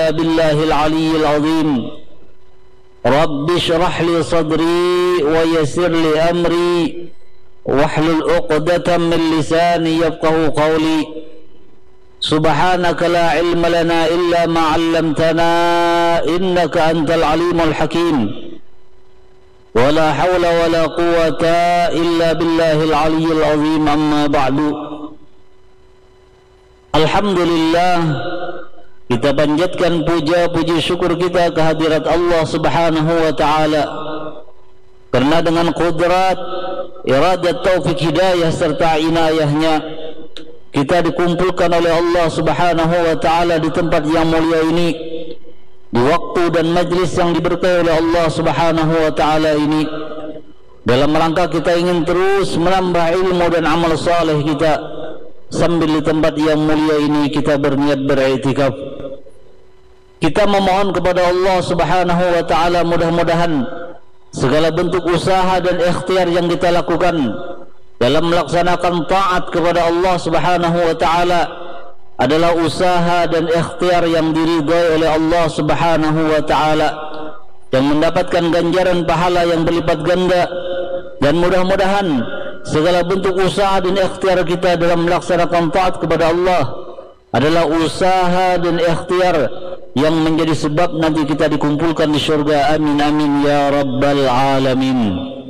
إلا بالله العلي العظيم رب اشرح لي صدري ويسر لي أمري واحلل عقدة من لساني يفقهوا قولي سبحانك لا علم لنا إلا ما علمتنا إنك أنت العليم الحكيم ولا حول ولا قوة إلا بالله العلي العظيم أما بعد. Alhamdulillah, kita panjatkan puja puji syukur kita kehadirat Allah Subhanahu wa taala, karena dengan qudrat, iradat, taufik, hidayah serta inayahnya kita dikumpulkan oleh Allah Subhanahu wa taala di tempat yang mulia ini, di waktu dan majlis yang diberkahi oleh Allah Subhanahu wa taala ini, dalam rangka kita ingin terus menambah ilmu dan amal saleh kita, sambil di tempat yang mulia ini kita berniat beriktikaf. Kita memohon kepada Allah Subhanahu wa taala mudah-mudahan segala bentuk usaha dan ikhtiar yang kita lakukan dalam melaksanakan taat kepada Allah Subhanahu wa taala adalah usaha dan ikhtiar yang diridhai oleh Allah Subhanahu wa taala, yang mendapatkan ganjaran pahala yang berlipat ganda. Dan mudah-mudahan segala bentuk usaha dan ikhtiar kita dalam melaksanakan taat kepada Allah adalah usaha dan ikhtiar yang menjadi sebab nanti kita dikumpulkan di syurga. Amin amin ya rabbal alamin.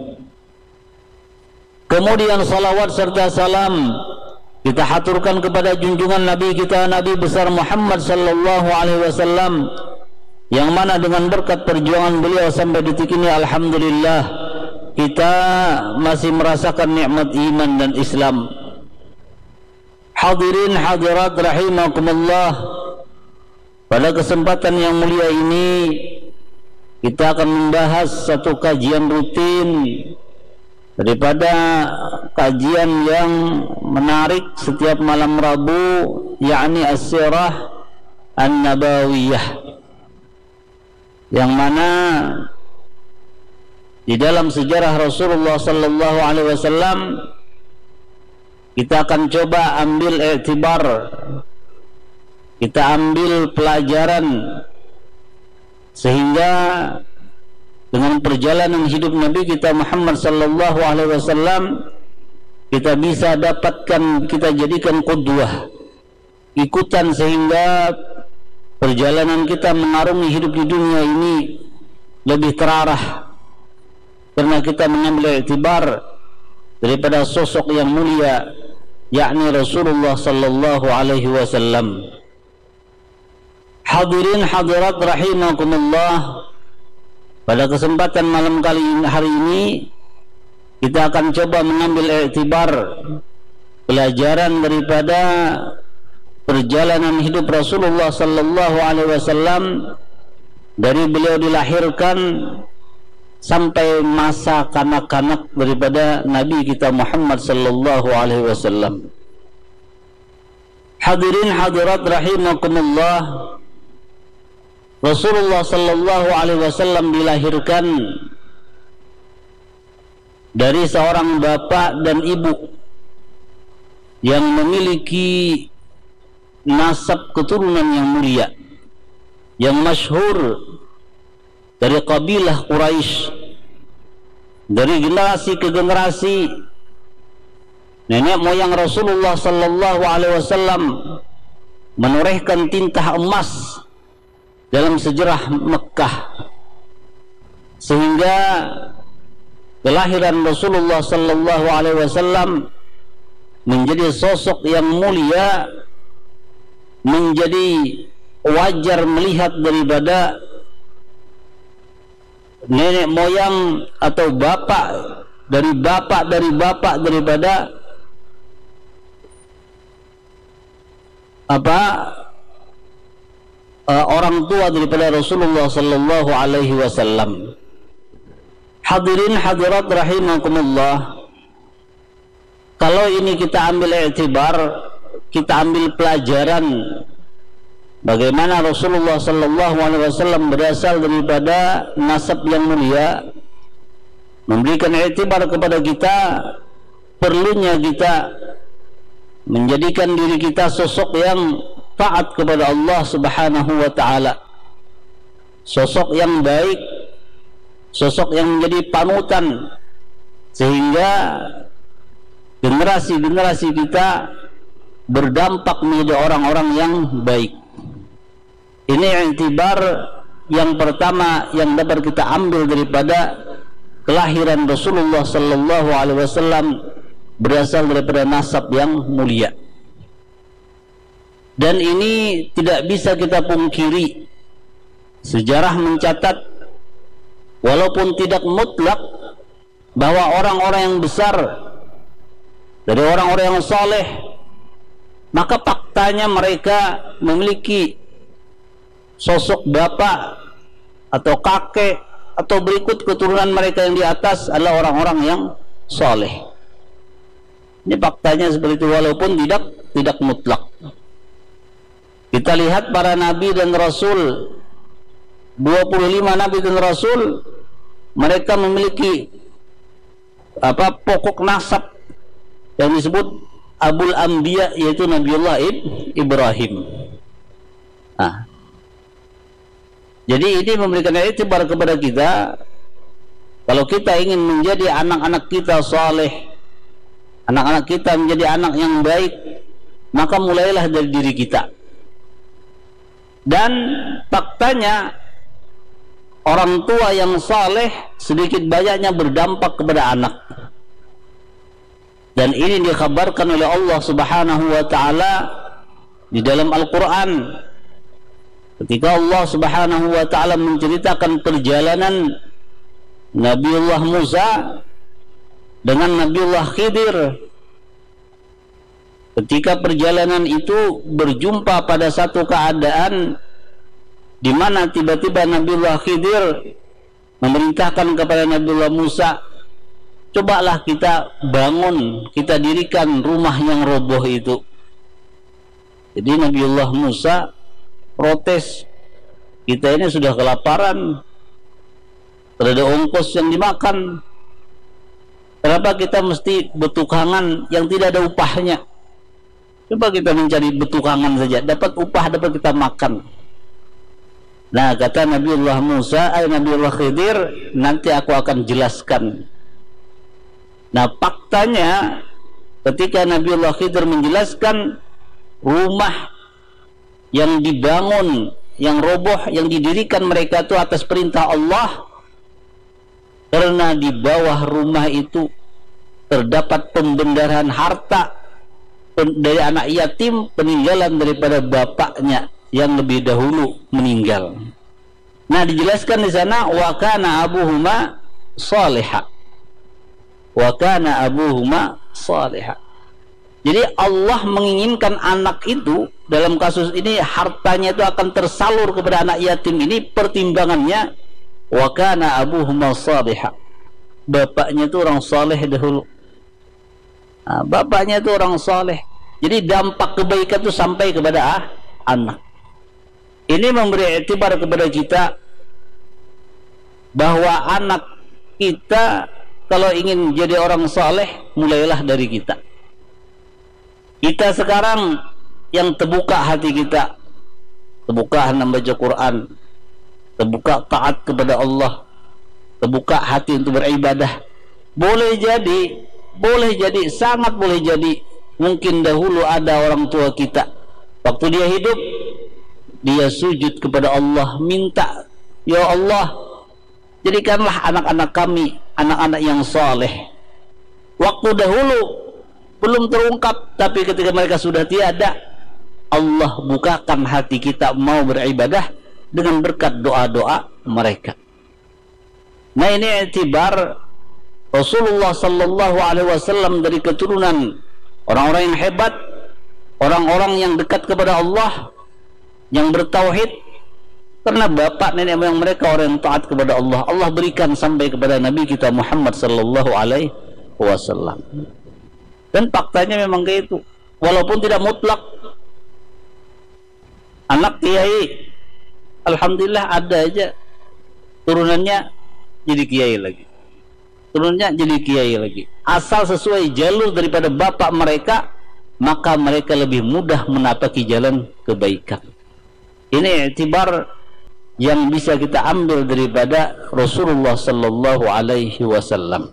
Kemudian salawat serta salam kita haturkan kepada junjungan Nabi kita, Nabi besar Muhammad sallallahu alaihi wasallam, yang mana dengan berkat perjuangan beliau sampai detik ini alhamdulillah kita masih merasakan nikmat iman dan Islam. Hadirin hadirat rahimakumullah, pada kesempatan yang mulia ini kita akan membahas satu kajian rutin daripada kajian yang menarik setiap malam Rabu, yakni As-Sirah An-Nabawiyah, yang mana di dalam sejarah Rasulullah sallallahu alaihi wasallam kita akan coba ambil iktibar, kita ambil pelajaran, sehingga dengan perjalanan hidup Nabi kita Muhammad sallallahu alaihi wasallam kita bisa dapatkan, kita jadikan qudwah, ikutan, sehingga perjalanan kita mengarungi hidup di dunia ini lebih terarah, karena kita mengambil iktibar daripada sosok yang mulia, yakni Rasulullah sallallahu alaihi wasallam. Hadirin hadirat rahimakumullah, pada kesempatan malam hari ini kita akan coba mengambil iktibar, pelajaran daripada perjalanan hidup Rasulullah sallallahu alaihi wasallam dari beliau dilahirkan sampai masa kanak-kanak daripada Nabi kita Muhammad sallallahu alaihi wasallam. Hadirin hadirat rahimakumullah, Rasulullah sallallahu alaihi wasallam dilahirkan dari seorang bapak dan ibu yang memiliki nasab keturunan yang mulia, yang masyhur dari kabilah Quraisy. Dari generasi ke generasi nenek moyang Rasulullah sallallahu alaihi wasallam menorehkan tinta emas dalam sejarah Mekah, sehingga kelahiran Rasulullah sallallahu alaihi wasallam menjadi sosok yang mulia, menjadi wajar melihat daripada nenek moyang atau bapak daripada orang tua daripada Rasulullah sallallahu alaihi wasallam. Hadirin hadirat rahimakumullah, kalau ini kita ambil iktibar, kita ambil pelajaran bagaimana Rasulullah sallallahu alaihi wasallam berasal daripada nasab yang mulia, memberikan iktibar kepada kita perlunya kita menjadikan diri kita sosok yang taat kepada Allah Subhanahu wa taala, sosok yang baik, sosok yang menjadi panutan, sehingga generasi-generasi kita berdampak menjadi orang-orang yang baik. Ini i'tibar yang pertama yang dapat kita ambil daripada kelahiran Rasulullah sallallahu alaihi wasallam, berasal daripada nasab yang mulia. Dan ini tidak bisa kita pungkiri. Sejarah mencatat, walaupun tidak mutlak, bahwa orang-orang yang besar dari orang-orang yang saleh, maka faktanya mereka memiliki sosok bapak atau kakek atau berikut keturunan mereka yang di atas adalah orang-orang yang saleh. Ini faktanya seperti itu, walaupun tidak mutlak. Kita lihat para nabi dan rasul, 25 nabi dan rasul, mereka memiliki pokok nasab yang disebut Abul Anbiya, yaitu Nabiullah Ibrahim. Nah, jadi ini memberikan i'tibar kepada kita, kalau kita ingin menjadi anak-anak kita saleh, anak-anak kita menjadi anak yang baik, maka mulailah dari diri kita. Dan faktanya orang tua yang saleh sedikit banyaknya berdampak kepada anak. Dan ini dikhabarkan oleh Allah Subhanahu wa taala di dalam Al-Qur'an. Ketika Allah Subhanahu wa taala menceritakan perjalanan Nabiullah Musa dengan Nabiullah Khidir, ketika perjalanan itu berjumpa pada satu keadaan di mana tiba-tiba Nabiullah Khidir memerintahkan kepada Nabiullah Musa, cobalah kita bangun, kita dirikan rumah yang roboh itu. Jadi Nabiullah Musa protes, kita ini sudah kelaparan, tidak ada ongkos yang dimakan, kenapa kita mesti betukangan yang tidak ada upahnya? Coba kita mencari betukangan saja, dapat upah, dapat kita makan. Nah, kata Nabiullah Musa, Nabiullah Khidir, nanti aku akan jelaskan. Nah, faktanya ketika Nabiullah Khidir menjelaskan, rumah yang dibangun, yang roboh, yang didirikan mereka itu atas perintah Allah, karena di bawah rumah itu terdapat pembendaharaan harta dari anak yatim, peninggalan daripada bapaknya yang lebih dahulu meninggal. Nah, dijelaskan di sana, wa kana abuhuma salihah. Wa kana abuhuma salihah. Jadi Allah menginginkan anak itu, dalam kasus ini hartanya itu akan tersalur kepada anak yatim ini, pertimbangannya wa kana abuhuma salihah. Bapaknya itu orang saleh dahulu. Nah, bapaknya itu orang saleh. Jadi dampak kebaikan itu sampai kepada anak. Ini memberi i'tibar kepada kita bahwa anak kita kalau ingin jadi orang saleh, mulailah dari kita. Kita sekarang yang terbuka hati kita, terbuka membaca Quran, terbuka taat kepada Allah, terbuka hati untuk beribadah. Boleh jadi, sangat boleh jadi, mungkin dahulu ada orang tua kita, waktu dia hidup, dia sujud kepada Allah, minta, ya Allah, jadikanlah anak-anak kami anak-anak yang saleh. Waktu dahulu belum terungkap, tapi ketika mereka sudah tiada, Allah bukakan hati kita mau beribadah dengan berkat doa-doa mereka. Nah, ini i'tibar Rasulullah sallallahu alaihi wasallam dari keturunan orang-orang yang hebat, orang-orang yang dekat kepada Allah, yang bertauhid, karena bapak nenek moyang mereka orang yang taat kepada Allah. Allah berikan sampai kepada Nabi kita Muhammad sallallahu alaihi wasallam. Dan faktanya memang kayak itu, walaupun tidak mutlak. Anak kiai, alhamdulillah ada aja turunannya jadi kiai lagi, turunannya jadi kiai lagi, asal sesuai jalur daripada bapak mereka, maka mereka lebih mudah menapaki jalan kebaikan. Ini i'tibar yang bisa kita ambil daripada Rasulullah sallallahu alaihi wasallam.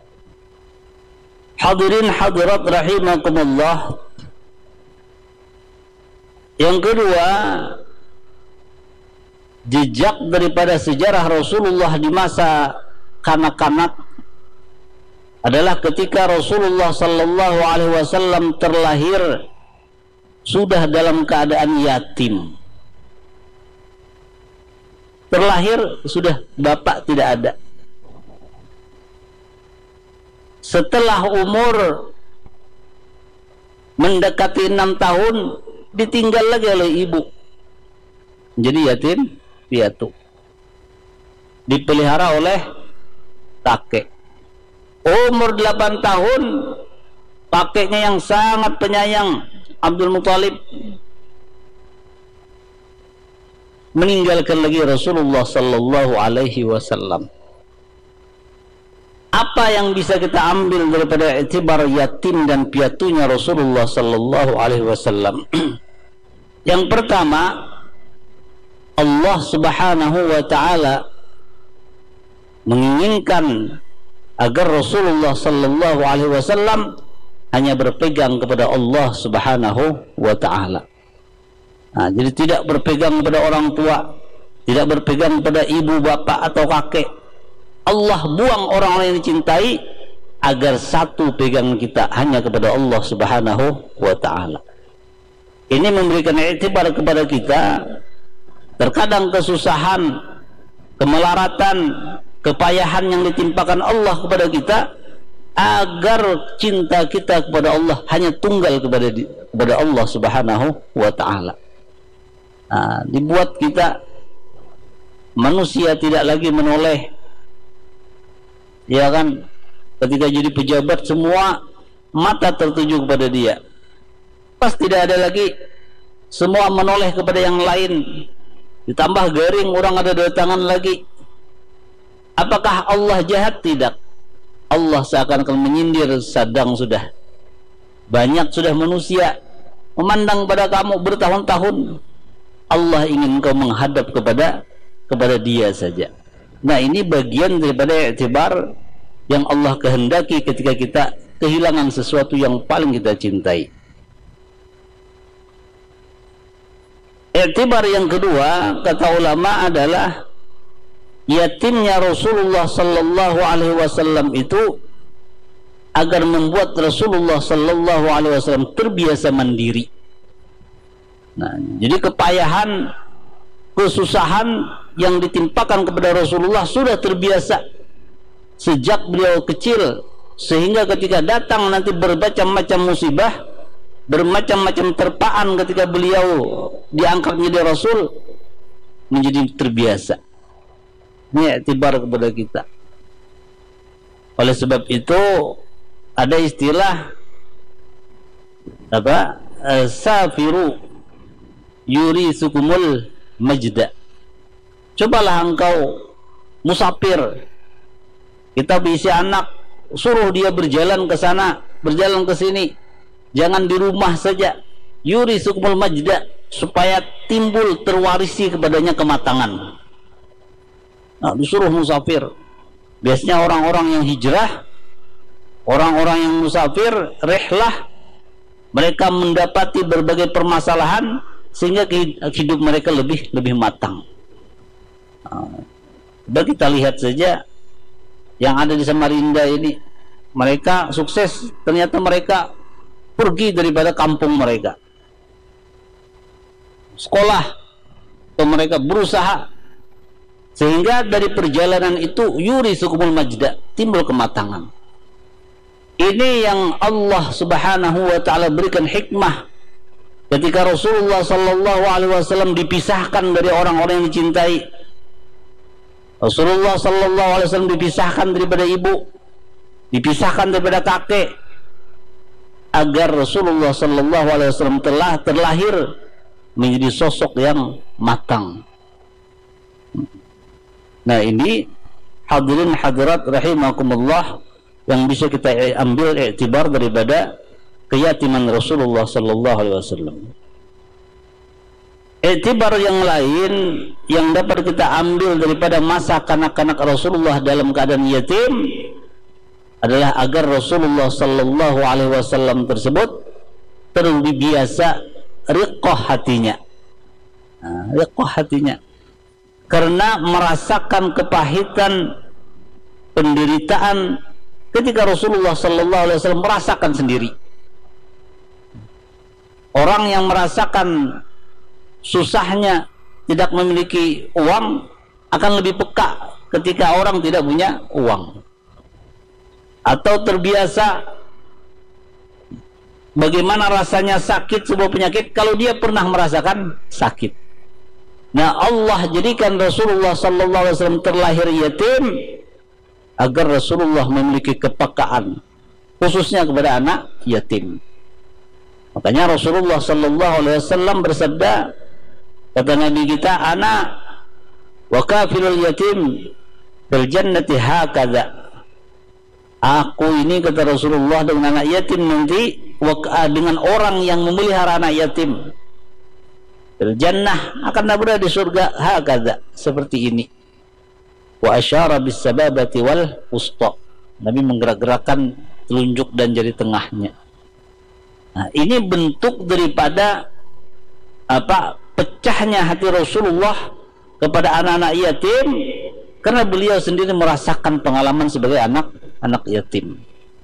Hadirin hadirat rahimakumullah. Yang kedua, jejak daripada sejarah Rasulullah di masa kanak-kanak adalah ketika Rasulullah sallallahu alaihi wasallam terlahir sudah dalam keadaan yatim. Terlahir sudah bapak tidak ada. Setelah umur mendekati 6 tahun ditinggal lagi oleh ibu. Jadi yatim piatu. Dipelihara oleh kakek. Umur 8 tahun kakeknya yang sangat penyayang, Abdul Muthalib, meninggalkan lagi Rasulullah sallallahu alaihi wasallam. Apa yang bisa kita ambil daripada i'tibar yatim dan piatunya Rasulullah sallallahu alaihi wasallam? Yang pertama, Allah Subhanahu wa taala menginginkan agar Rasulullah sallallahu alaihi wasallam hanya berpegang kepada Allah Subhanahu wa taala. Nah, jadi tidak berpegang pada orang tua, tidak berpegang pada ibu, bapak atau kakek. Allah buang orang-orang yang dicintai agar satu pegangan kita hanya kepada Allah Subhanahu wa taala. Ini memberikan i'tibar kepada kita. Terkadang kesusahan, kemelaratan, kepayahan yang ditimpakan Allah kepada kita, agar cinta kita kepada Allah hanya tunggal kepada Allah Subhanahu wa taala. Nah, dibuat kita manusia tidak lagi menoleh, ya kan? Ketika jadi pejabat semua mata tertuju kepada dia. Pas tidak ada lagi, semua menoleh kepada yang lain. Ditambah garing, orang ada datangan lagi. Apakah Allah jahat? Tidak. Allah seakan-akan menyindir, sadang sudah. Banyak sudah manusia memandang pada kamu bertahun-tahun. Allah ingin kau menghadap kepada dia saja. Nah, ini bagian daripada i'tibar yang Allah kehendaki ketika kita kehilangan sesuatu yang paling kita cintai. I'tibar yang kedua, kata ulama, adalah yatimnya Rasulullah sallallahu alaihi wasallam itu agar membuat Rasulullah sallallahu alaihi wasallam terbiasa mandiri. Nah, jadi kepayahan, kesusahan yang ditimpakan kepada Rasulullah sudah terbiasa sejak beliau kecil, sehingga ketika datang nanti bermacam-macam musibah, bermacam-macam terpaan ketika beliau diangkat menjadi Rasul, menjadi terbiasa. Ini i'tibar kepada kita. Oleh sebab itu ada istilah apa? Safiru yuri sukumul majda. Cobalah engkau musafir, kita berisi anak, suruh dia berjalan ke sana, berjalan ke sini, jangan di rumah saja. Yuri sukumul majda, supaya timbul terwarisi kepadanya kematangan. Nah, disuruh musafir. Biasanya orang-orang yang hijrah, orang-orang yang musafir, rihlah, mereka mendapati berbagai permasalahan sehingga hidup mereka lebih matang. Nah, kita lihat saja yang ada di Samarinda ini, mereka sukses, ternyata mereka pergi daripada kampung mereka, sekolah, atau mereka berusaha, sehingga dari perjalanan itu yuri sukumul majda, timbul kematangan. Ini yang Allah Subhanahu wa taala berikan hikmah ketika Rasulullah sallallahu alaihi wasallam dipisahkan dari orang-orang yang dicintai. Rasulullah sallallahu alaihi wasallam dipisahkan daripada ibu, dipisahkan daripada kakek, agar Rasulullah sallallahu alaihi wasallam telah terlahir menjadi sosok yang matang. Nah, ini hadirin hadirat rahimakumullah yang bisa kita ambil i'tibar daripada keyatiman Rasulullah sallallahu alaihi wasallam. Iktibar yang lain yang dapat kita ambil daripada masa kanak-kanak Rasulullah dalam keadaan yatim adalah agar Rasulullah sallallahu alaihi wasallam tersebut terbiasa riqah hatinya. Riqah hatinya. Karena merasakan kepahitan penderitaan ketika Rasulullah sallallahu alaihi wasallam merasakan sendiri. Orang yang merasakan susahnya tidak memiliki uang akan lebih peka ketika orang tidak punya uang, atau terbiasa bagaimana rasanya sakit sebuah penyakit kalau dia pernah merasakan sakit. Nah, Allah jadikan Rasulullah sallallahu alaihi wasallam terlahir yatim agar Rasulullah memiliki kepekaan khususnya kepada anak yatim. Makanya Rasulullah sallallahu alaihi wasallam bersabda, kata Nabi kita, ana wa kafilul yatim fil jannati hakadha. Aku ini, kata Rasulullah, dengan anak yatim nanti dengan orang yang memelihara anak yatim fil jannah akan berada di surga hakadha, seperti ini. Wa asyara bis sababati wal wusta. Nabi menggerak-gerakkan telunjuk dan jari tengahnya. Nah, ini bentuk daripada pecahnya hati Rasulullah kepada anak-anak yatim karena beliau sendiri merasakan pengalaman sebagai anak yatim.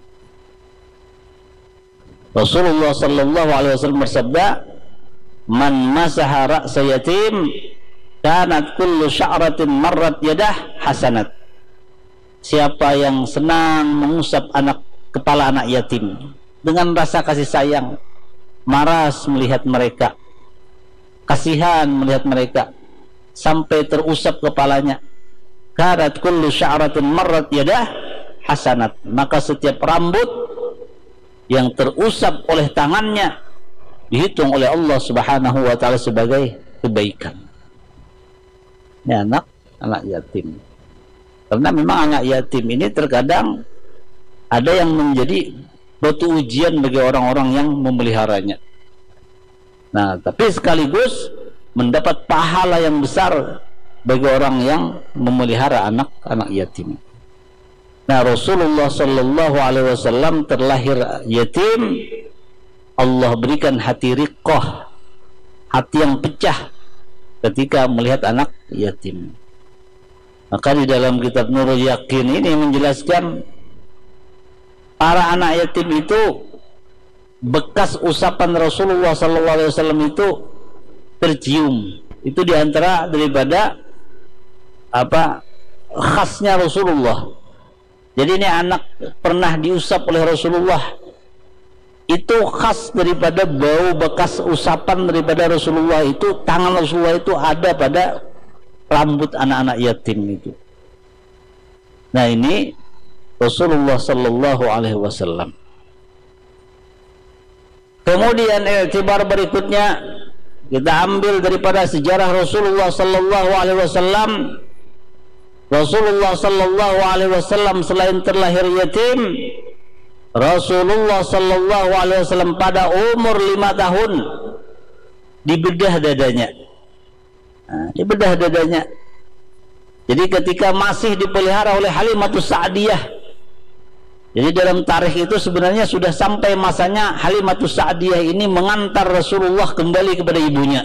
Rasulullah sallallahu alaihi wasallam bersabda, "Man masaha ra'sa yatim kanat kullu sya'ratin marrat yadah hasanat." Siapa yang senang mengusap kepala anak yatim dengan rasa kasih sayang, maras melihat mereka, kasihan melihat mereka sampai terusap kepalanya, karat kullu sya'ratin marrat yadah hasanat, maka setiap rambut yang terusap oleh tangannya dihitung oleh Allah Subhanahu wa taala sebagai kebaikan. Ini anak yatim. Karena memang anak yatim ini terkadang ada yang menjadi batu ujian bagi orang-orang yang memeliharanya. Nah, tapi sekaligus mendapat pahala yang besar bagi orang yang memelihara anak-anak yatim. Nah, Rasulullah sallallahu alaihi wasallam terlahir yatim. Allah berikan hati riqah, hati yang pecah ketika melihat anak yatim. Maka di dalam kitab Nurul Yakin ini menjelaskan para anak yatim itu bekas usapan Rasulullah SAW itu tercium. Itu diantara daripada khasnya Rasulullah. Jadi ini anak pernah diusap oleh Rasulullah, itu khas daripada bau bekas usapan daripada Rasulullah itu. Tangan Rasulullah itu ada pada rambut anak-anak yatim itu. Nah, ini Rasulullah sallallahu alaihi wasallam. Kemudian iktibar berikutnya kita ambil daripada sejarah Rasulullah sallallahu alaihi wasallam. Rasulullah sallallahu alaihi wasallam selain terlahir yatim, Rasulullah sallallahu alaihi wasallam pada umur 5 tahun dibedah dadanya. Dibedah dadanya. Jadi ketika masih dipelihara oleh Halimatus Sa'diyah. Jadi dalam tarikh itu sebenarnya sudah sampai masanya Halimatus Sa'diyah ini mengantar Rasulullah kembali kepada ibunya.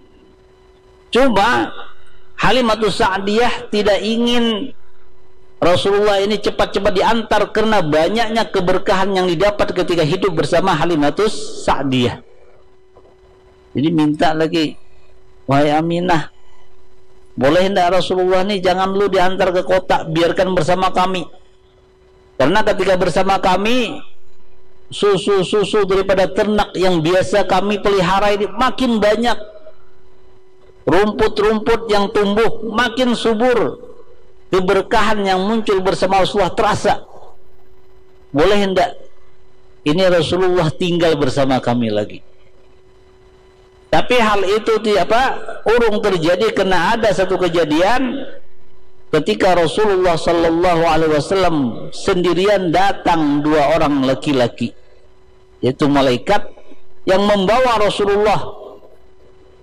Cuma Halimatus Sa'diyah tidak ingin Rasulullah ini cepat-cepat diantar karena banyaknya keberkahan yang didapat ketika hidup bersama Halimatus Sa'diyah. Jadi minta lagi, wahai Aminah, boleh hendak Rasulullah ini jangan lu diantar ke kota, biarkan bersama kami. Karena ketika bersama kami, susu-susu daripada ternak yang biasa kami pelihara ini makin banyak. Rumput-rumput yang tumbuh makin subur. Keberkahan yang muncul bersama Rasulullah terasa. Boleh hendak ini Rasulullah tinggal bersama kami lagi. Tapi hal itu urung terjadi karena ada satu kejadian ketika Rasulullah sallallahu alaihi wasallam sendirian datang 2 orang laki-laki, yaitu malaikat yang membawa Rasulullah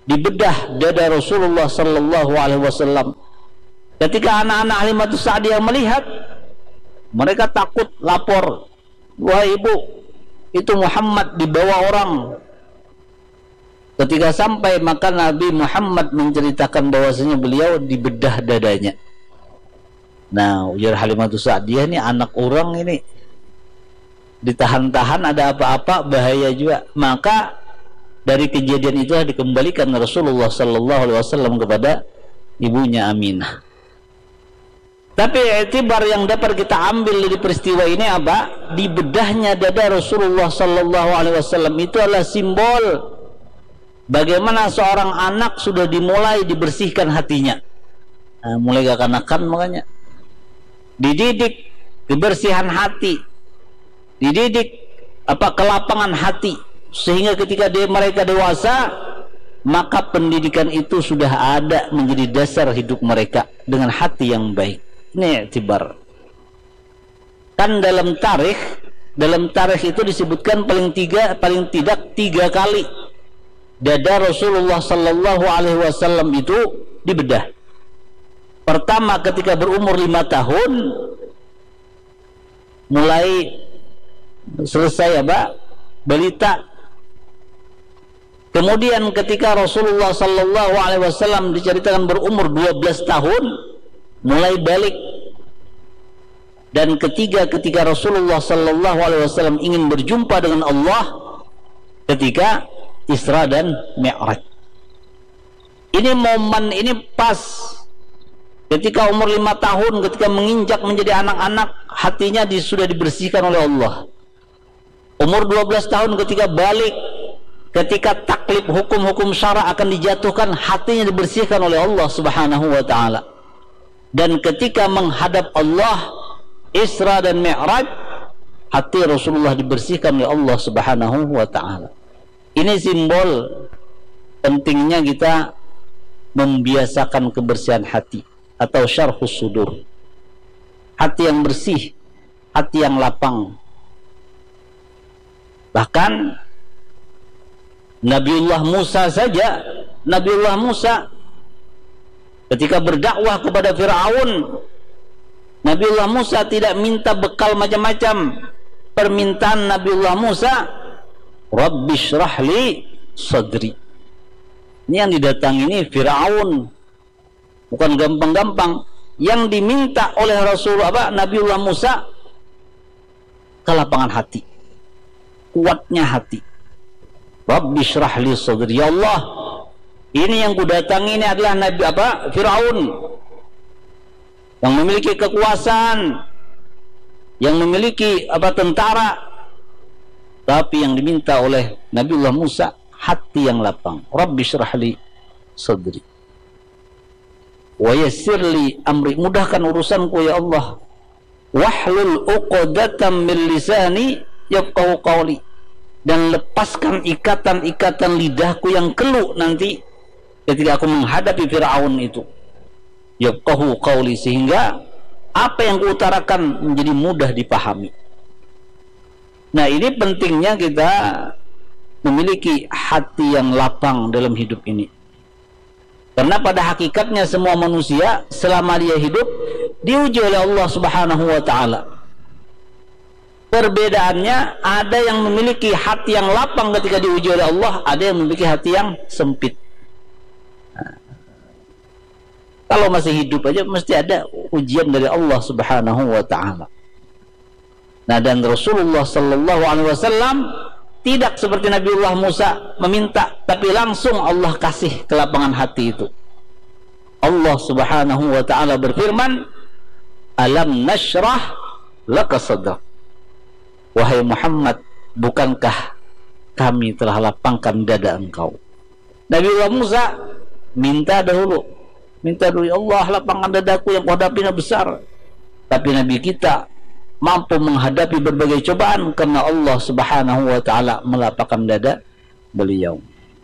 dibedah dada Rasulullah sallallahu alaihi wasallam. Ketika anak-anak Halimatus Sa'diyah melihat, mereka takut lapor, "Wahai ibu, itu Muhammad dibawa orang." Ketika sampai, maka Nabi Muhammad menceritakan bahwasanya beliau dibedah dadanya. Nah, ujar Halimatus Sa'diyah, ini anak orang ini ditahan-tahan, ada apa-apa bahaya juga. Maka dari kejadian itu dikembalikan Rasulullah sallallahu alaihi wasallam kepada ibunya Aminah. Tapi i'tibar yang dapat kita ambil dari peristiwa ini apa? Dibedahnya dada Rasulullah sallallahu alaihi wasallam itu adalah simbol bagaimana seorang anak sudah dimulai dibersihkan hatinya. Nah, mulai kekanak-kanakan makanya dididik kebersihan hati, dididik kelapangan hati, sehingga ketika mereka dewasa, maka pendidikan itu sudah ada menjadi dasar hidup mereka dengan hati yang baik. Ini i'tibar. Kan dalam tarikh itu disebutkan paling tidak tiga kali dada Rasulullah sallallahu alaihi wasallam itu dibedah. Pertama ketika berumur 5 tahun, mulai selesai balita. Kemudian ketika Rasulullah sallallahu alaihi wasallam diceritakan berumur 12 tahun, mulai balik. Dan ketiga ketika Rasulullah sallallahu alaihi wasallam ingin berjumpa dengan Allah ketika Isra dan Mi'raj. Ini momen ini pas ketika umur 5 tahun, ketika menginjak menjadi anak-anak, hatinya sudah dibersihkan oleh Allah. Umur 12 tahun ketika balik, ketika taklif hukum-hukum syara akan dijatuhkan, hatinya dibersihkan oleh Allah subhanahu wa ta'ala. Dan ketika menghadap Allah, Isra dan Mi'raj, hati Rasulullah dibersihkan oleh Allah subhanahu wa ta'ala. Ini simbol pentingnya kita membiasakan kebersihan hati atau syarhus sudur. Hati yang bersih, hati yang lapang. Bahkan Nabiullah Musa saja, Nabiullah Musa ketika berdakwah kepada Fir'aun, Nabiullah Musa tidak minta bekal macam-macam. Permintaan Nabiullah Musa, Rabbi syrah li sadri. Ini yang didatangi ini Fir'aun, bukan gampang-gampang. Yang diminta oleh Nabiullah Musa, kelapangan hati, kuatnya hati. Rabbi syrah li sadri. Ya Allah, ini yang kudatangi ini adalah Fir'aun yang memiliki kekuasaan, yang memiliki tentara, tapi yang diminta oleh Nabiullah Musa hati yang lapang. Rabbi syrah li sadri wa yassir li amri, mudahkan urusanku ya Allah. Wahlul 'uqdatam min lisani yafqahu qawli, dan lepaskan ikatan-ikatan lidahku yang keluh nanti ketika aku menghadapi Fir'aun itu. Yafqahu qawli, sehingga apa yang kuutarakan menjadi mudah dipahami. Nah, ini pentingnya kita memiliki hati yang lapang dalam hidup ini. Karena pada hakikatnya semua manusia selama dia hidup diuji oleh Allah subhanahu wa ta'ala. Perbedaannya, ada yang memiliki hati yang lapang ketika diuji oleh Allah, ada yang memiliki hati yang sempit. Nah, kalau masih hidup aja mesti ada ujian dari Allah subhanahu wa ta'ala. Nah, dan Rasulullah sallallahu alaihi wasallam tidak seperti Nabiullah Musa meminta, tapi langsung Allah kasih kelapangan hati itu. Allah subhanahu wa ta'ala berfirman, Alam nashrah laka sadrak. Wahai Muhammad, bukankah kami telah lapangkan dada engkau? Nabiullah Musa minta dahulu, ya Allah, lapangkan dadaku yang kuhadapinya besar. Tapi Nabi kita mampu menghadapi berbagai cobaan karena Allah subhanahu wa ta'ala melapangkan dada beliau.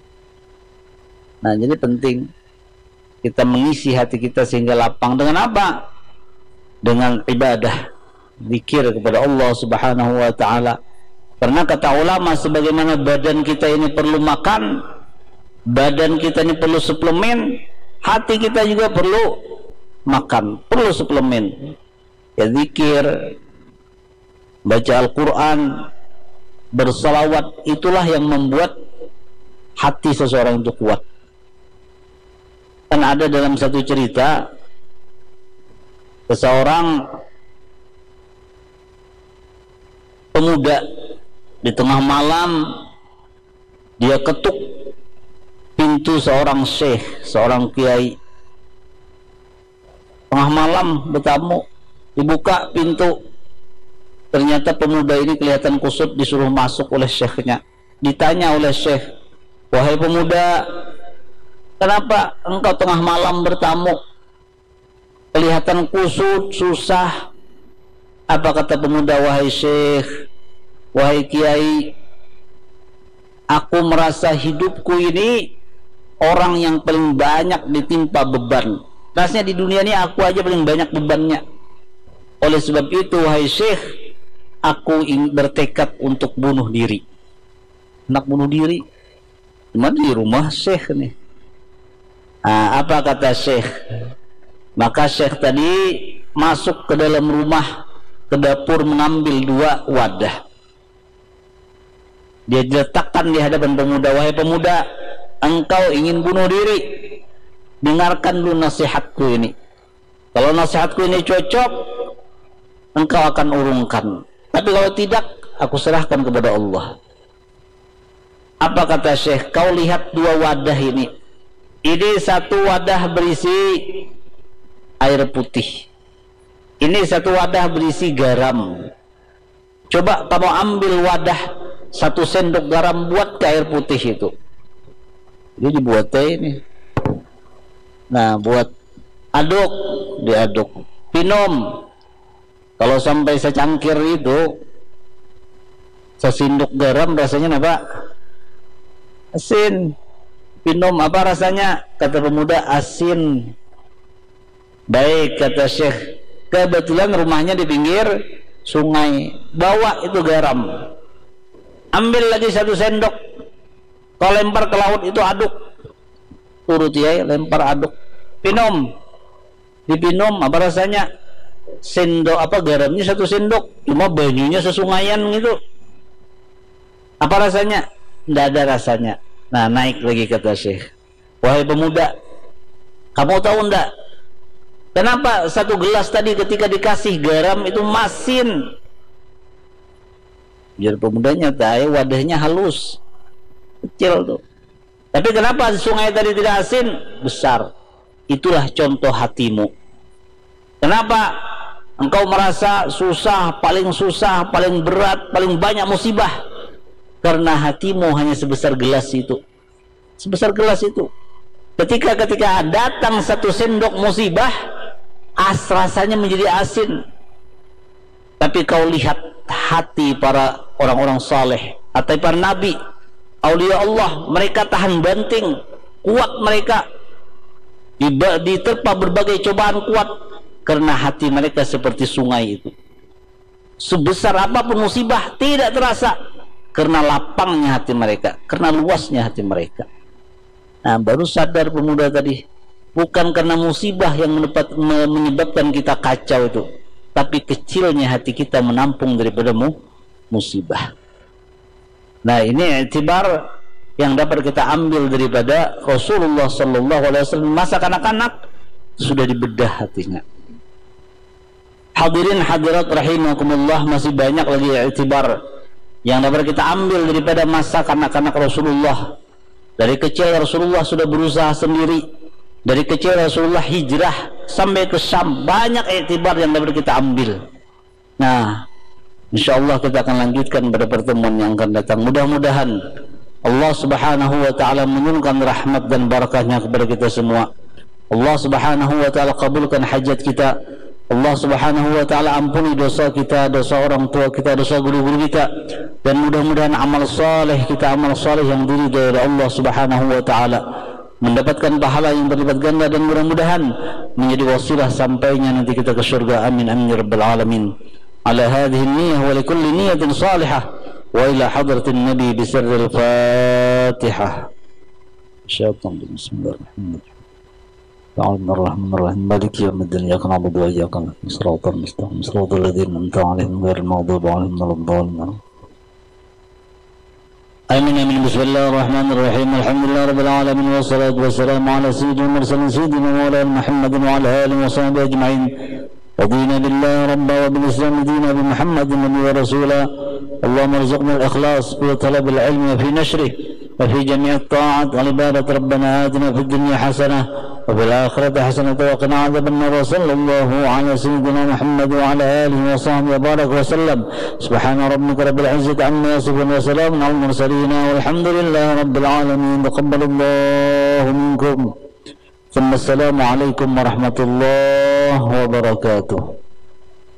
Nah, jadi penting kita mengisi hati kita sehingga lapang. Dengan apa? Dengan ibadah, zikir kepada Allah subhanahu wa ta'ala. Karena kata ulama, sebagaimana badan kita ini perlu makan, badan kita ini perlu suplemen, hati kita juga perlu makan, perlu suplemen. Ya zikir, baca Al-Quran, bersalawat, itulah yang membuat hati seseorang itu kuat. Kan ada dalam satu cerita, seseorang pemuda di tengah malam dia ketuk pintu seorang syekh, seorang kiai. Tengah malam bertamu, dibuka pintu, ternyata pemuda ini kelihatan kusut, disuruh masuk oleh syekhnya. Ditanya oleh syekh, wahai pemuda, kenapa engkau tengah malam bertamu? Kelihatan kusut, susah. Apa kata pemuda? Wahai syekh, wahai kiai, aku merasa hidupku ini orang yang paling banyak ditimpa beban. Rasanya di dunia ini aku aja paling banyak bebannya. Oleh sebab itu, wahai syekh, aku ingin bertekad untuk bunuh diri. Nak bunuh diri? Cuma di rumah syekh nih. Apa kata syekh? Maka syekh tadi masuk ke dalam rumah, ke dapur, mengambil 2 wadah. Dia diletakkan di hadapan pemuda. Wahai pemuda, engkau ingin bunuh diri, dengarkan dulu nasihatku ini. Kalau nasihatku ini cocok, engkau akan urungkan. Tapi kalau tidak, aku serahkan kepada Allah. Apa kata syekh? Kau lihat 2 wadah ini. Ini satu wadah berisi air putih, ini satu wadah berisi garam. Coba kamu ambil wadah 1 sendok garam, buat ke air putih itu. Ini dibuat ini. Nah, buat aduk, diaduk, minum. Kalau sampai secangkir itu, sesendok garam, rasanya apa? Asin. Minum, apa rasanya? Kata pemuda, asin. Baik, kata syekh, kebetulan rumahnya di pinggir sungai, bawa itu garam, ambil lagi 1 sendok, kau lempar ke laut, itu aduk. Turut ya, lempar, aduk, minum. Dipinum, apa rasanya? Sendok, apa garamnya 1 sendok, cuma banyunya sesungaian gitu. Apa rasanya? Tidak ada rasanya. Nah, naik lagi kata syekh, wahai pemuda, kamu tahu enggak kenapa 1 gelas tadi ketika dikasih garam itu masin? Biar pemudanya tahu, wadahnya halus, kecil tuh. Tapi kenapa sungai tadi tidak asin? Besar. Itulah contoh hatimu. Kenapa engkau merasa susah, paling berat, paling banyak musibah? Karena hatimu hanya sebesar gelas itu. Sebesar gelas itu. Ketika datang 1 sendok musibah, rasanya menjadi asin. Tapi kau lihat hati para orang-orang saleh, atau para nabi, aulia Allah, mereka tahan banting, kuat mereka, diterpa berbagai cobaan, kuat karena hati mereka seperti sungai itu. Sebesar apapun musibah tidak terasa, karena lapangnya hati mereka, karena luasnya hati mereka. Nah, baru sadar pemuda tadi, bukan karena musibah yang menyebabkan kita kacau itu, tapi kecilnya hati kita menampung daripada musibah. Nah, ini i'tibar yang dapat kita ambil daripada Rasulullah SAW. Masa kanak-kanak sudah dibedah hatinya. Hadirin hadirat rahimakumullah, masih banyak lagi i'tibar yang dapat kita ambil daripada masa kanak-kanak Rasulullah. Dari kecil Rasulullah sudah berusaha sendiri. Dari kecil Rasulullah hijrah sampai ke Syam. Banyak i'tibar yang dapat kita ambil. Nah, insyaallah kita akan lanjutkan pada pertemuan yang akan datang. Mudah-mudahan Allah Subhanahu wa taala menurunkan rahmat dan barakahnya kepada kita semua. Allah Subhanahu wa taala kabulkan hajat kita. Allah Subhanahu wa taala ampuni dosa kita, dosa orang tua kita, dosa guru-guru kita, dan mudah-mudahan amal saleh kita, amal saleh yang diridhai oleh Allah Subhanahu wa taala, mendapatkan pahala yang berlipat ganda, dan mudah-mudahan menjadi wasilah sampainya nanti kita ke surga. Amin amin ya rabbal alamin. Ala hadhihi niyyah wa likulli niyyatin salihah wa ila hadratin nabi bi sirril Fatihah. الشيطان. بسم الله الرحمن الرحيم. الرحمن الرحيم مالك يوم الدين إياك نعبد وإياك نستعين صراط المستقيم صراط الذين أنعمت عليهم غير المغضوب عليهم ولا الضالين. آمين آمين. بسم الله الرحمن الرحيم. الحمد لله رب العالمين والصلاة والسلام على سيد المرسلين سيدنا مولانا محمد وعلى آله وصحبه أجمعين. رضينا بالله ربا وبالإسلام دينا بمحمد النبي ورسولا. اللهم ارزقنا الإخلاص في طلب العلم وفي نشره وفي جميع الطاعات والعبادة. ربنا آتنا في الدنيا حسنة وفي الآخرة حسنة وقنا عذاب النار. وصلى الله على سيدنا محمد وعلى آله وصحبه وبارك وسلم. سبحان ربك رب العزة عما يصفون وسلام على المرسلين والحمد لله رب العالمين. تقبل الله منكم. ثم السلام عليكم ورحمة الله وبركاته.